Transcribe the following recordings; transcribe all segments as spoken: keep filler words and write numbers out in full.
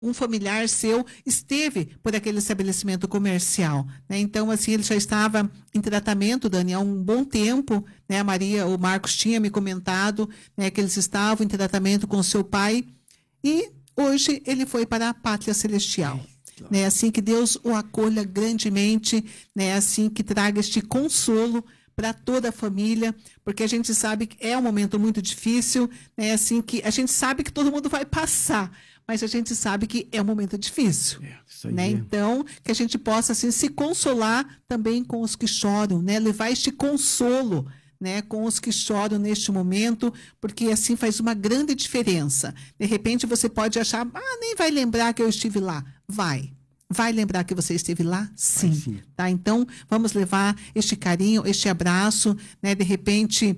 um familiar seu esteve por aquele estabelecimento comercial, né? Então, assim, ele já estava em tratamento, Dani, há um bom tempo, né? A Maria, o Marcos tinha me comentado, né, que eles estavam em tratamento com o seu pai e hoje ele foi para a pátria celestial. Né? Assim que Deus o acolha grandemente, né? Assim que traga este consolo para toda a família, porque a gente sabe que é um momento muito difícil, né? Assim que a gente sabe que todo mundo vai passar, mas a gente sabe que é um momento difícil, é, isso aí, né? Então, que a gente possa assim se consolar também com os que choram, né? Levar este consolo, né, com os que choram neste momento, porque assim faz uma grande diferença. De repente você pode achar, ah, nem vai lembrar que eu estive lá. Vai. Vai lembrar que você esteve lá? Sim. sim. Tá? Então, vamos levar este carinho, este abraço, né? De repente,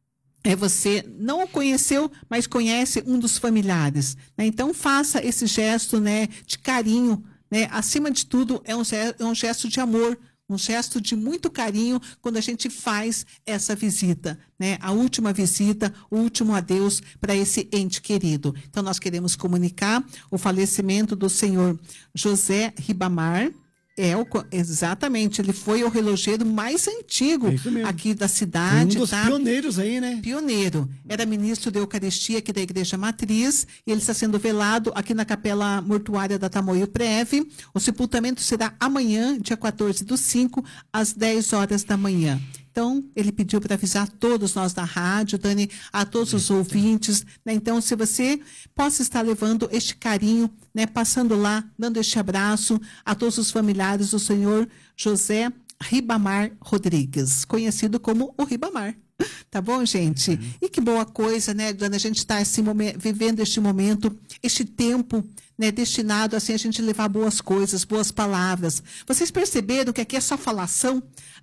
é, você não o conheceu, mas conhece um dos familiares, né? Então, faça esse gesto, né, de carinho, né? Acima de tudo, é um, é um gesto de amor, um gesto de muito carinho quando a gente faz essa visita, né? A última visita, o último adeus para esse ente querido. Então, nós queremos comunicar o falecimento do senhor José Ribamar. É, o, exatamente, ele foi o relojeiro mais antigo é aqui da cidade. Foi um dos tá? pioneiros aí, né? Pioneiro. Era ministro de Eucaristia aqui da Igreja Matriz, e ele está sendo velado aqui na Capela Mortuária da Tamoio Prev. O sepultamento será amanhã, dia quatorze do cinco, às dez horas da manhã. Então, ele pediu para avisar todos nós da rádio, Dani, a todos os ouvintes, né? Então, se você possa estar levando este carinho, né? Passando lá, dando este abraço a todos os familiares do senhor José Ribamar Rodrigues, conhecido como o Ribamar. Tá bom, gente? Uhum. E que boa coisa, né, Dani? A gente está assim, vivendo este momento, este tempo, né, destinado assim, a gente levar boas coisas, boas palavras. Vocês perceberam que aqui é só falação?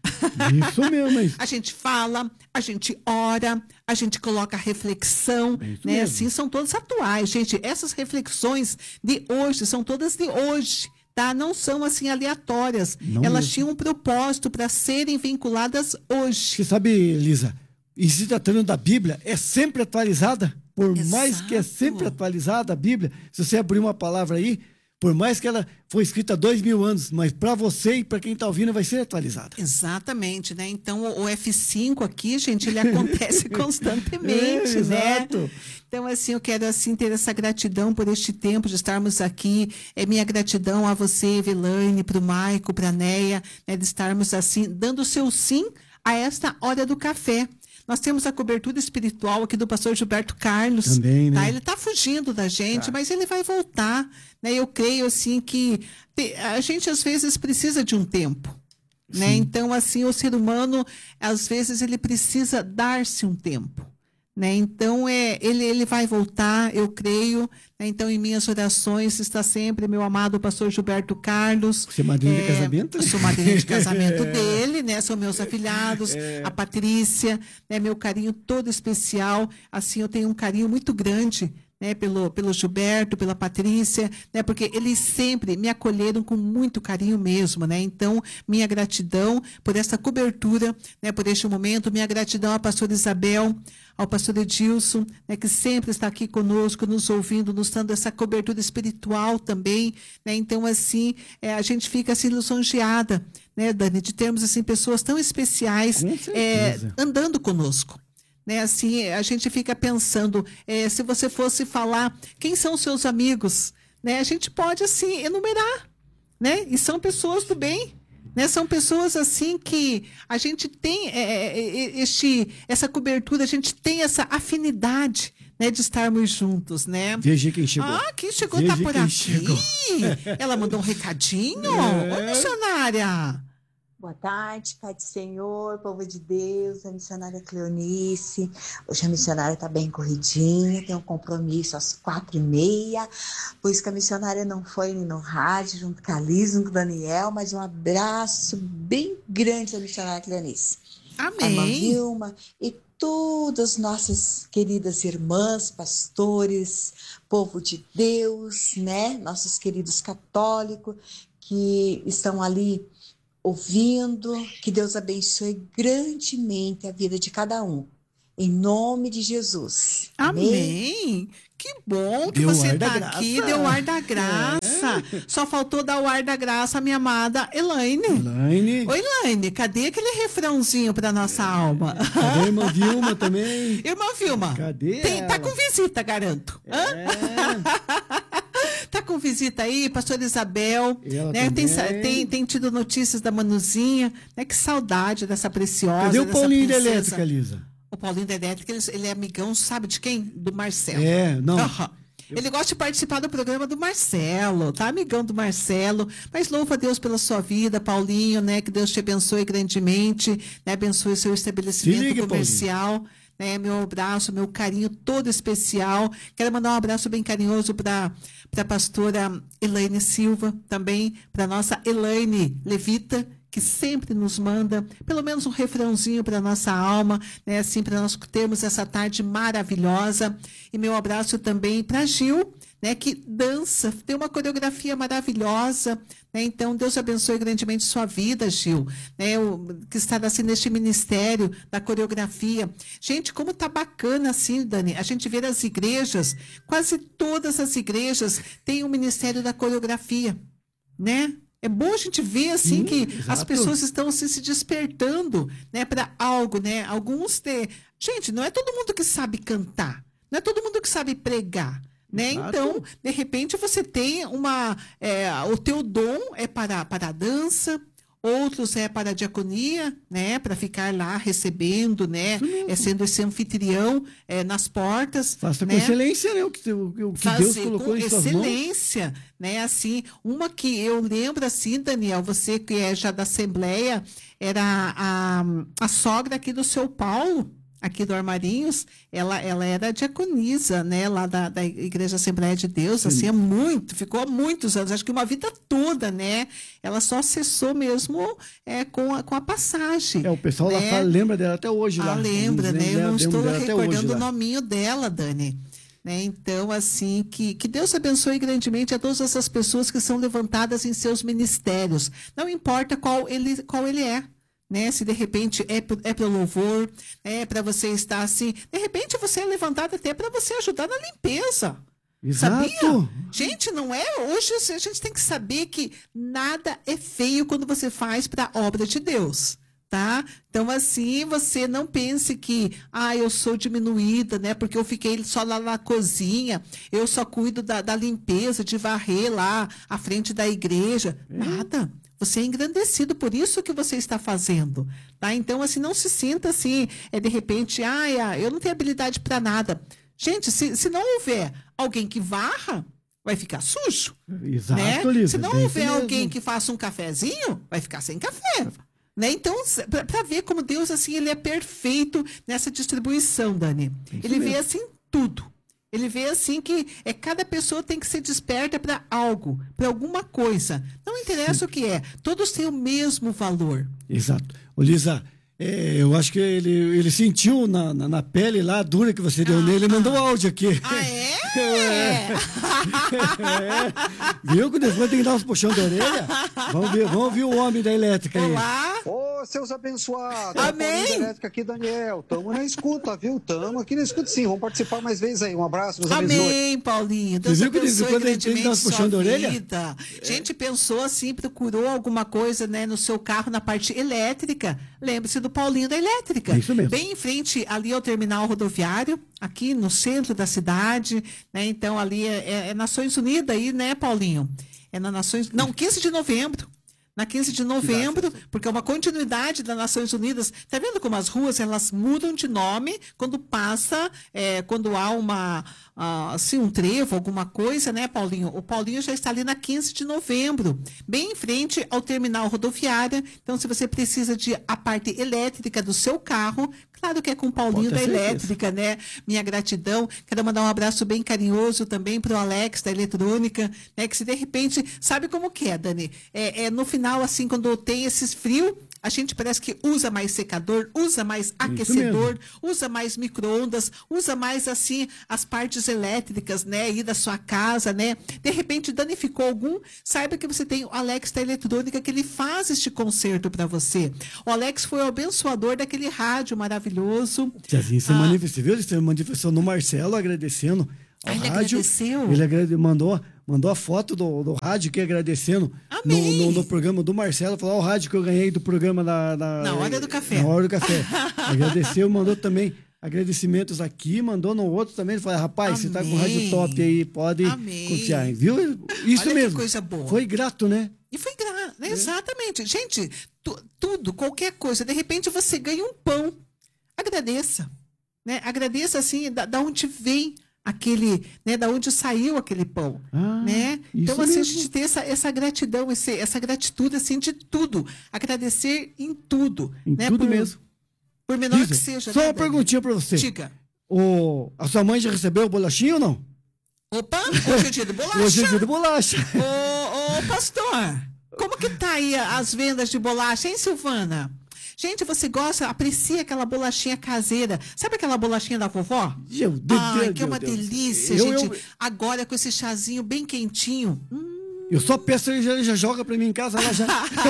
Isso mesmo. Isso. A gente fala, a gente ora, a gente coloca reflexão, é né? Mesmo. Assim, são todas atuais, gente. Essas reflexões de hoje são todas de hoje. Tá? Não são assim aleatórias. Não Elas mesmo. Tinham um propósito para serem vinculadas hoje. Você sabe, Lisa, e se tratando da Bíblia, é sempre atualizada. Por Exato. Mais que é sempre atualizada a Bíblia, se você abrir uma palavra aí, por mais que ela foi escrita há dois mil anos, mas para você e para quem está ouvindo vai ser atualizada. Exatamente, né? Então o F cinco aqui, gente, ele acontece constantemente, é, né? Exato. Então, assim, eu quero assim ter essa gratidão por este tempo de estarmos aqui. É minha gratidão a você, Evelane, para o Maico, para a Neia, né, de estarmos assim, dando o seu sim a esta hora do café. Nós temos a cobertura espiritual aqui do pastor Gilberto Carlos. Também, né? Tá? Ele está fugindo da gente, tá. Mas ele vai voltar. Né? Eu creio assim que a gente às vezes precisa de um tempo. Né? Então, assim, o ser humano, às vezes, ele precisa dar-se um tempo. Né? Então, é, ele, ele vai voltar, eu creio. Né? Então, em minhas orações está sempre meu amado pastor Gilberto Carlos. Você é madrinha é, de casamento? Eu sou madrinha de casamento dele, né? São meus afilhados, é. A Patrícia, né? Meu carinho todo especial. Assim, eu tenho um carinho muito grande, né, pelo, pelo Gilberto, pela Patrícia, né, porque eles sempre me acolheram com muito carinho mesmo, né? Então, minha gratidão por essa cobertura, né, por este momento, minha gratidão à pastora Isabel, ao pastor Edilson, né, que sempre está aqui conosco, nos ouvindo, nos dando essa cobertura espiritual também, né? Então, assim, é, a gente fica assim lisonjeada, né, Dani, de termos assim pessoas tão especiais é, andando conosco. Né, assim, a gente fica pensando, é, se você fosse falar quem são os seus amigos, né, a gente pode assim enumerar, né, e são pessoas do bem, né, são pessoas assim que a gente tem é, este, essa cobertura, a gente tem essa afinidade, né, de estarmos juntos, né? Veja quem chegou. Ah, quem chegou Veja tá por quem aqui. Chegou. Ela mandou um recadinho. É. Oi, missionária. Boa tarde, Pai do Senhor, povo de Deus, a missionária Cleonice. Hoje a missionária está bem corridinha, tem um compromisso às quatro e meia, por isso que a missionária não foi no rádio, junto com a Liz, junto com o Daniel, mas um abraço bem grande da missionária Cleonice. Amém. A irmã Vilma e todas as nossas queridas irmãs, pastores, povo de Deus, né? Nossos queridos católicos que estão ali ouvindo, que Deus abençoe grandemente a vida de cada um. em nome de Jesus. Amém. Amém. Que bom que Deu você ar da está aqui, graça. deu o ar da graça. É. Só faltou dar o ar da graça à minha amada Elaine. Elaine. Oi, Elaine, cadê aquele refrãozinho para nossa é. alma? Cadê a irmã Vilma também? Irmã Vilma. Cadê tem, ela? Tá com visita, garanto. É. Tá com visita aí, pastora Isabel. Né? Tem, tem, tem tido notícias da Manuzinha. Né? Que saudade dessa preciosa. Cadê o Paulinho da princesa. Elétrica, Lisa? O Paulinho da Elétrica, ele, ele é amigão, sabe de quem? Do Marcelo. É, não. Uhum. Ele gosta de participar do programa do Marcelo, tá? Amigão do Marcelo. Mas louva a Deus pela sua vida, Paulinho, né? Que Deus te abençoe grandemente, né? Abençoe seu estabelecimento ligue, comercial. Paulinho. Né, meu abraço, meu carinho todo especial. Quero mandar um abraço bem carinhoso para a pastora Elaine Silva, também para nossa Elaine Levita, que sempre nos manda pelo menos um refrãozinho para nossa alma, né, assim, para nós termos essa tarde maravilhosa. E meu abraço também para Gil, né, que dança, tem uma coreografia maravilhosa, né? Então Deus abençoe grandemente sua vida, Gil, né, o, que está assim neste ministério da coreografia. Gente, como tá bacana assim, Dani, a gente vê as igrejas, quase todas as igrejas têm um ministério da coreografia, né? É bom a gente ver assim Sim, que exato. As pessoas estão assim, se despertando, né, para algo, né? Alguns têm... Gente, não é todo mundo que sabe cantar, não é todo mundo que sabe pregar, né? Exato. Então, de repente você tem uma, é, o teu dom é para para a dança, outros é para a diaconia, né, para ficar lá recebendo, né, é, sendo esse anfitrião é, nas portas. Faça né? com excelência, né, o que, o, o que Deus colocou em suas mãos. Excelência, né, assim, uma que eu lembro assim, Daniel, você que é já da Assembleia, era a, a sogra aqui do seu Paulo, aqui do Armarinhos, ela, ela era diaconisa, né, lá da, da Igreja Assembleia de Deus, Sim. assim, é muito, ficou há muitos anos, acho que uma vida toda, né, ela só cessou mesmo é, com, a, com a passagem. É, o pessoal né? lá fala, lembra dela até hoje lá. Ah, lembra, né, eu não estou recordando o nominho dela, Dani. Né? Então, assim, que, que Deus abençoe grandemente a todas essas pessoas que são levantadas em seus ministérios, não importa qual ele, qual ele é. Né? Se de repente é, é para o louvor, é para você estar assim, de repente você é levantado até para você ajudar na limpeza. Exato. Sabia? Gente, não é? Hoje a gente tem que saber que nada é feio quando você faz para a obra de Deus. Tá? Então, assim, você não pense que, ah, eu sou diminuída, né? Porque eu fiquei só lá na cozinha, eu só cuido da, da limpeza, de varrer lá à frente da igreja. É. Nada. Você é engrandecido por isso que você está fazendo, tá? Então, assim, não se sinta assim, é de repente, ah, eu não tenho habilidade para nada. Gente, se, se não houver alguém que varra, vai ficar sujo. Exato, né? Lívia, se não houver alguém que faça um cafezinho, vai ficar sem café. Né? Então, para ver como Deus, assim, ele é perfeito nessa distribuição, Dani. Isso ele mesmo. Vê, assim, tudo. Ele vê assim que é, cada pessoa tem que ser desperta para algo, para alguma coisa. Não interessa Sim. o que é. Todos têm o mesmo valor. Exato. Ô, Lisa, é, eu acho que ele, ele sentiu na, na, na pele lá, dura que você deu ah, nele, ele mandou ah. áudio aqui. Ah, é? é. é. Viu que depois tem que dar uns puxão de orelha? Vamos ver, vamos ver o homem da elétrica aí. Olá. Ô, seus abençoados. Amém. Da elétrica aqui, Daniel. Tamo na escuta, viu? Tamo aqui na escuta, sim. Vamos participar mais vezes aí. Um abenço, meus amigos. Amém, Paulinho. Deus Você viu que abençoe depois ele tem que dar uns puxão de orelha? Vida. É. Gente, pensou assim, procurou alguma coisa, né, no seu carro, na parte elétrica. Lembre-se do Paulinho da elétrica. Isso mesmo. Bem em frente ali ao terminal rodoviário, aqui no centro da cidade, né? Então ali é, é, é Nações Unidas aí, né, Paulinho? É na Nações... Não, quinze de novembro. Na quinze de novembro, porque é uma continuidade das Nações Unidas. Está vendo como as ruas elas mudam de nome quando passa, é, quando há uma, uh, assim, um trevo, alguma coisa, né, Paulinho? O Paulinho já está ali na quinze de novembro, bem em frente ao terminal rodoviário. Então, se você precisa de a parte elétrica do seu carro, claro que é com o Paulinho da elétrica, né? Minha gratidão. Quero mandar um abraço bem carinhoso também para o Alex da eletrônica, né? Que se de repente, sabe como que é, Dani? É, é no final, assim, quando tem esses frios, a gente parece que usa mais secador, usa mais aquecedor, usa mais micro-ondas, usa mais, assim, as partes elétricas, né, aí da sua casa, né? De repente danificou algum, saiba que você tem o Alex da Eletrônica, que ele faz este conserto para você. O Alex foi o abençoador daquele rádio maravilhoso. Tiazinha, você Ah. manifestou, viu? Ele se manifestou no Marcelo, agradecendo ao Ah, ele rádio. agradeceu? Ele agrade... mandou, mandou a foto do, do rádio que agradecendo no, Amém. no, no programa do Marcelo. Falou, ó, o rádio que eu ganhei do programa da, da, Na hora do café. Na hora do café. Agradeceu, mandou também agradecimentos aqui, mandou no outro também. Ele falou, rapaz, você tá com o rádio Amém. top aí, pode Amém. confiar, viu? Isso Olha que mesmo. coisa boa. Foi grato, né? E foi gra... Exatamente. Gente, tu- tudo, qualquer coisa. De repente você ganha um pão. Agradeça. Né? Agradeça, assim, da, da onde vem aquele, né? Da onde saiu aquele pão. Ah, Né? Então, isso assim, a mesmo. gente tem essa, essa gratidão, esse, essa gratitude, assim, de tudo. Agradecer em tudo. Em né? tudo por, mesmo. Por menor Lisa, que seja. só né, uma Dani? perguntinha pra você. Diga. O, a sua mãe já recebeu o bolachinho ou não? Opa, hoje é dia de bolacha. Hoje é dia de bolacha. Ô, ô, pastor, como que tá aí as vendas de bolacha, hein, Silvana? Gente, você gosta, aprecia aquela bolachinha caseira. Sabe aquela bolachinha da vovó? Meu Deus, Ai, Deus, que é uma Deus. delícia, Eu- gente. eu- Agora com esse chazinho bem quentinho. Hum. Eu só peço, ele já, já joga pra mim em casa lá já.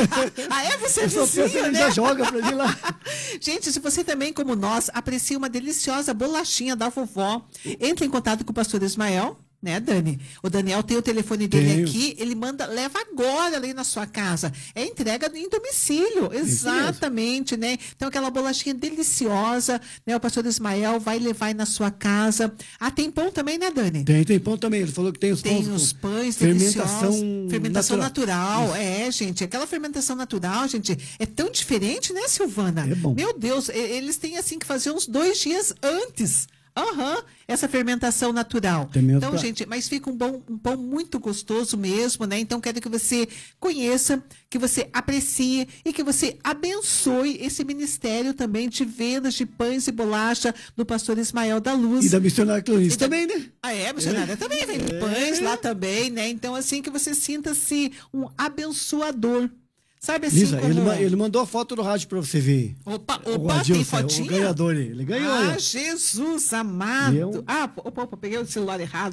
Ah, é? Você é Eu só peço, vizinho, ele né? já joga pra mim lá. Gente, se você também, como nós, aprecia uma deliciosa bolachinha da vovó, entre em contato com o pastor Ismael, né, Dani? O Daniel tem o telefone dele Tenho. aqui, ele manda, leva agora ali na sua casa. É entrega em domicílio, exatamente, né? Então, aquela bolachinha deliciosa, né? O pastor Ismael vai levar aí na sua casa. Ah, tem pão também, né, Dani? Tem, tem pão também. Ele falou que tem os Tem pães. os com pães fermentação deliciosos. Fermentação natural. natural. É, gente. Aquela fermentação natural, gente, é tão diferente, né, Silvana? É bom. Meu Deus, e- eles têm assim que fazer uns dois dias antes. Aham, essa fermentação natural. Tem mesmo Então, pra- gente, mas fica um, bom, um pão muito gostoso mesmo, né? Então, quero que você conheça, que você aprecie e que você abençoe esse ministério também de vendas de pães e bolacha do pastor Ismael da Luz. E da missionária Clonis E da- também, né? Ah, é? Missionária também vende pães lá também, né? Então, assim, que você sinta-se um abençoador. Sabe assim Lisa, como... ele, ma- ele mandou a foto do rádio pra você ver. Opa, O opa, Adilson, tem o fotinha? ganhador, ele ganhou. Ah, ó. Jesus amado. Eu- Ah, opa, opa, peguei o celular errado.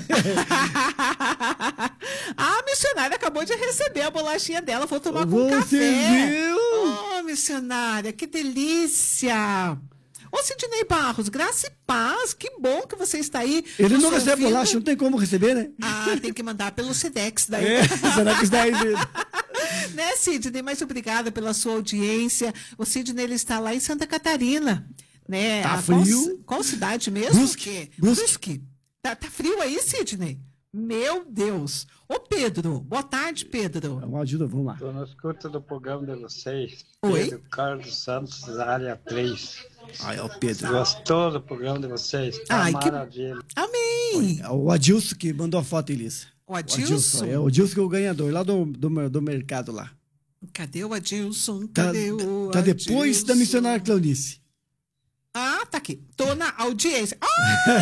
Ah, a missionária acabou de receber a bolachinha dela, vou tomar com Você café. viu? Oh, missionária, que delícia. Ô, Sidney Barros, graça e paz, que bom que você está aí. Ele nos não recebe ouvindo. bolacha, não tem como receber, né? Ah, tem que mandar pelo Sedex daí. É, será que isso daí dele? Né, Sidney? Mas obrigada pela sua audiência. O Sidney, ele está lá em Santa Catarina. Né? Tá Ah, qual frio? ci- Qual, cidade mesmo? Brusque, Que- Brusque. Brusque. Tá, tá frio aí, Sidney? Meu Deus. Ô, Pedro. Boa tarde, Pedro. Uma ajuda, vamos lá. Estou na escuta do programa de vocês. Oi? Pedro Carlos Santos, da área três. Ai, é o Pedro. Gostou do programa de vocês? Tá Ai, que- maravilha. Amém. É o Adilson que mandou a foto, Elisa. O Adilson? É o Adilson que é o ganhador, lá do, do, do mercado lá. Cadê o Adilson? Tá, Cadê o tá depois da Adilson? missionária Cleonice. Ah, tá aqui. Tô na audiência. Ah,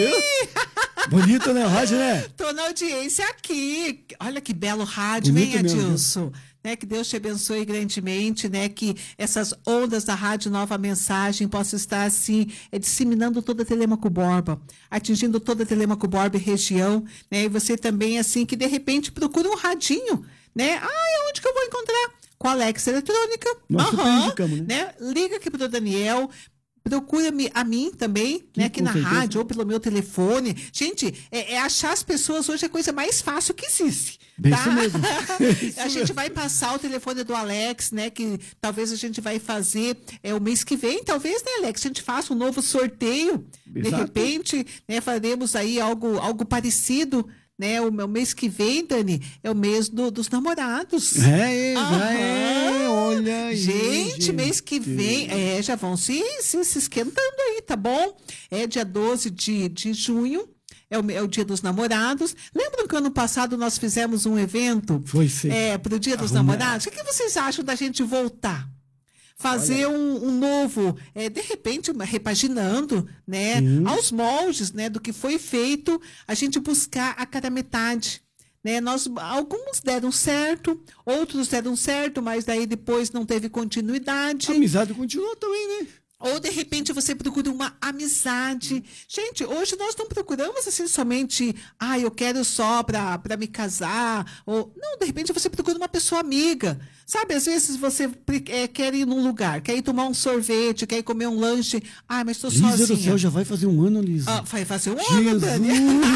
Viu? Bonito, né? O rádio, né? tô na audiência aqui. Olha que belo rádio, Bonito hein, mesmo, viu? Adilson? Né, que Deus te abençoe grandemente, né? Que essas ondas da Rádio Nova Mensagem possam estar, assim, é, disseminando toda a Telêmaco Borba, atingindo toda a Telêmaco Borba e região, né? E você também, assim, que de repente procura um radinho, né? Ah, onde que eu vou encontrar? Com a Alex Eletrônica. Nós super Aham, indicamos, né? né? Liga aqui pro Daniel. Procura-me a mim também, né, aqui com na certeza. rádio ou pelo meu telefone. Gente, é, é achar as pessoas hoje é a coisa mais fácil que existe. Bem Tá? isso mesmo. Isso A gente mesmo. vai passar o telefone do Alex, né? Que talvez a gente vai fazer é, o mês que vem, talvez, né, Alex? A gente faça um novo sorteio. De Exato. repente, né, faremos aí algo, algo parecido. Né, o meu mês que vem, Dani, é o mês do- dos namorados. É, é, Aham. é, olha aí. Gente, mês que vem, é, já vão se, se, se esquentando aí, tá bom? É dia doze de, de junho, é o, é o dia dos namorados. Lembram que ano passado nós fizemos um evento Foi sim. é, para o dia dos Arrumar. namorados? O que, que vocês acham da gente voltar? Fazer um, um novo, é, de repente, uma- repaginando, né, Sim. aos moldes, né, do que foi feito, a gente buscar a cada metade. né? Nós, alguns deram certo, outros deram certo, mas daí depois não teve continuidade. A amizade continua também, né? Ou, de repente, você procura uma amizade. Gente, hoje nós não procuramos, assim, somente, ah, eu quero só para para me casar. Ou, não, de repente, você procura uma pessoa amiga. Sabe, às vezes você é, quer ir num lugar, quer ir tomar um sorvete, quer ir comer um lanche. Ah, mas estou sozinha. Lisa do céu, já vai fazer um ano, Lisa. Ah, vai fazer um Jesus. ano, Dani.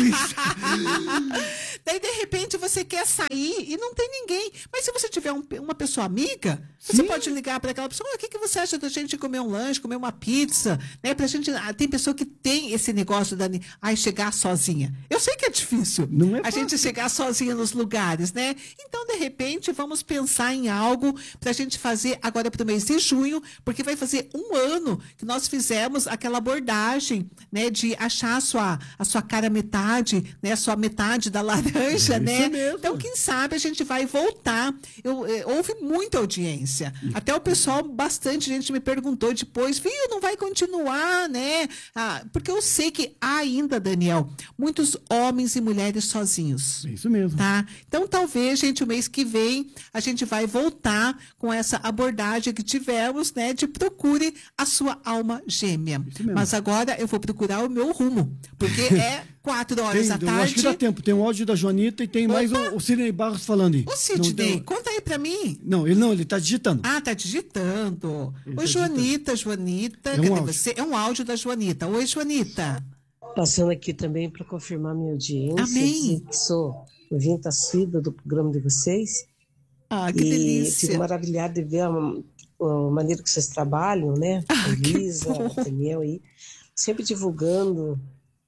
Daí, de repente, você quer sair e não tem ninguém. Mas se você tiver um, uma pessoa amiga, você Sim. pode ligar para aquela pessoa, o que, que você acha da gente comer um lanche, comer uma pizza, né? Pra gente, ah, tem pessoa que tem esse negócio, Dani, ai, chegar sozinha. Eu sei que é difícil. Não é a fácil. gente chegar sozinha nos lugares, né? Então, de repente, vamos pensar em algo pra gente fazer agora pro mês de junho, porque vai fazer um ano que nós fizemos aquela abordagem, né? De achar a sua, a sua cara metade, né? A sua metade da laranja, É né? isso mesmo. Então, quem sabe a gente vai voltar. Eu, eh, houve muita audiência. Até o pessoal, bastante gente me perguntou depois, viu, não vai continuar, né? Ah, porque eu sei que há ainda, Daniel, muitos homens e mulheres sozinhos. É isso mesmo. Tá? Então, talvez, gente, o mês que vem, a gente vai voltar com essa abordagem que tivemos, né? De procure a sua alma gêmea. Isso mesmo. Mas agora eu vou procurar o meu rumo, porque é quatro horas Tem, da eu acho que dá tarde. tempo. Tem um áudio da Joanita e tem mais o, o Sidney Barros falando aí. Ô, Não, Sidney, tem- conta aí pra mim. não, ele não, ele tá digitando. Ah, tá digitando. Ele Oi, tá Joanita, Joanita, É um cadê áudio. você? É um áudio da Joanita. Oi, Joanita. Passando aqui também para confirmar minha audiência, Amém. dizer que sou ouvinte assídua do programa de vocês Ah, que e delícia. fico maravilhada de ver a, a maneira que vocês trabalham, né? Ah, a que Elisa, bom. o Daniel aí, sempre divulgando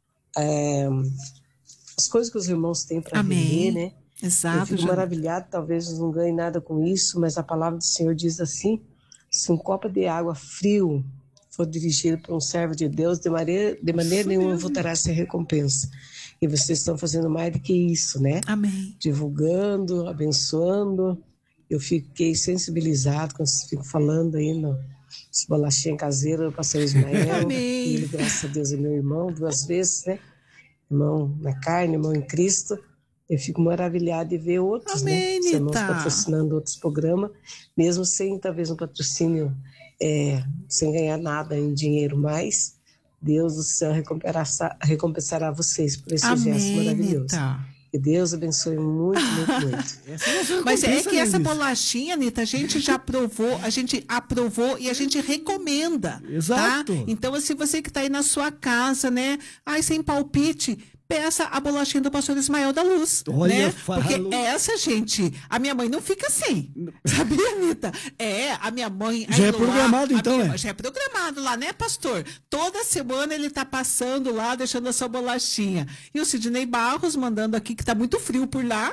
é, as coisas que os irmãos têm para Amém. viver, né? Eu Exato, fico Joanita. maravilhada, talvez não ganhe nada com isso, mas a palavra do Senhor diz assim: se um copo de água frio for dirigido para um servo de Deus, de maneira, de maneira nenhuma voltará a ser recompensa. E vocês estão fazendo mais do que isso, né? Amém. Divulgando, abençoando. Eu fiquei sensibilizado quando vocês ficam falando aí no bolachinha caseira do pastor Ismael. Amém. Ele, graças a Deus, é meu irmão, duas vezes, né? Irmão na carne, irmão em Cristo. Eu fico maravilhada de ver outros, Amém, né? Os irmãos Nita. patrocinando outros programas, mesmo sem talvez um patrocínio, é, sem ganhar nada em dinheiro, mas Deus do céu recompensará, recompensará vocês por esse gesto Amém, maravilhoso. Nita. Que Deus abençoe muito, muito, muito. Essa é a nossa Mas é recompensa, que né, essa Lisa? bolachinha, Anitta, a gente já provou, a gente aprovou e a gente recomenda. Exato. Tá? Então, assim, você que está aí na sua casa, né? Ai, sem palpite, peça a bolachinha do pastor Ismael da Luz. Olha, né? falo. Porque essa, gente, a minha mãe não fica sem. Sabia, Anitta? É, a minha mãe. a Já é Eloá, programado, a então, minha- é? Já é programado lá, né, pastor? Toda semana ele tá passando lá, deixando a sua bolachinha. E o Sidney Barros mandando aqui que tá muito frio por lá.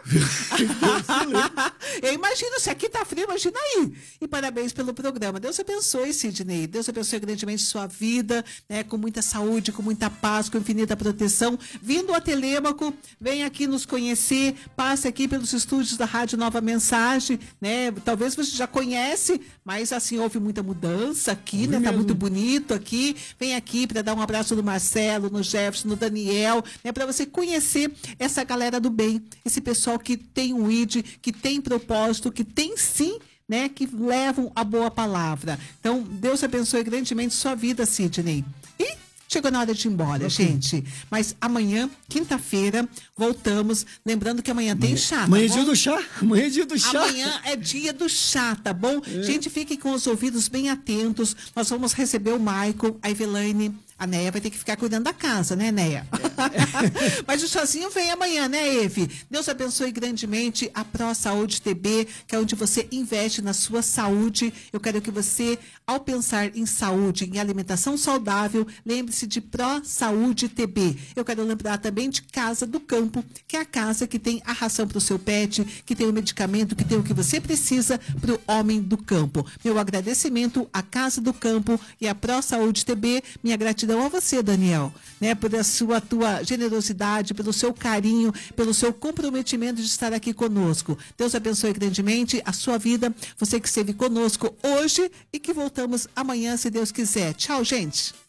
Eu imagino, se aqui tá frio, imagina aí. E parabéns pelo programa. Deus abençoe, Sidney. Deus abençoe grandemente sua vida, né? Com muita saúde, com muita paz, com infinita proteção. Vindo a Telêmaco, vem aqui nos conhecer, passe aqui pelos estúdios da Rádio Nova Mensagem, né? Talvez você já conhece, mas assim, houve muita mudança aqui, Houve né? Tá mesmo. muito bonito aqui. Vem aqui para dar um abraço no Marcelo, no Jefferson, no Daniel, né? Para você conhecer essa galera do bem, esse pessoal que tem um I D, que tem propósito, que tem sim, né? Que levam a boa palavra. Então, Deus abençoe grandemente sua vida, Sidney. E chegou na hora de ir embora, gente. Mas amanhã, quinta-feira, voltamos. Lembrando que amanhã tem chá. tá Amanhã é bom? dia do chá. Amanhã é dia do chá. Amanhã é dia do chá, tá bom? Gente, fiquem com os ouvidos bem atentos. Nós vamos receber o Michael, a Evelane. A Neia vai ter que ficar cuidando da casa, né, Neia? Mas o chazinho vem amanhã, né, Eve? Deus abençoe grandemente a Pro Saúde T B, que é onde você investe na sua saúde. Eu quero que você, ao pensar em saúde, em alimentação saudável, lembre-se de Pro Saúde T B. Eu quero lembrar também de Casa do Campo, que é a casa que tem a ração para o seu pet, que tem o medicamento, que tem o que você precisa para o homem do campo. Meu agradecimento à Casa do Campo e à Pro Saúde T B. Minha gratidão a você, Daniel, né, por a sua tua generosidade, pelo seu carinho, pelo seu comprometimento de estar aqui conosco. Deus abençoe grandemente a sua vida, você que esteve conosco hoje e que voltamos amanhã, se Deus quiser. Tchau, gente.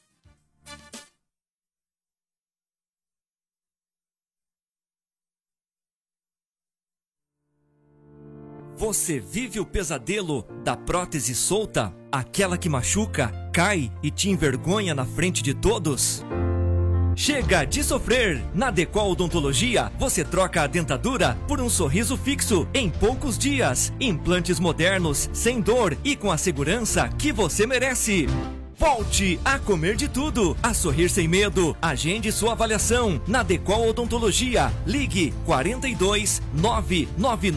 Você vive o pesadelo da prótese solta? Aquela que machuca, cai e te envergonha na frente de todos? Chega de sofrer! Na Decol Odontologia, você troca a dentadura por um sorriso fixo em poucos dias. Implantes modernos, sem dor e com a segurança que você merece. Volte a comer de tudo, a sorrir sem medo. Agende sua avaliação na Decol Odontologia. Ligue quarenta e dois, nove nove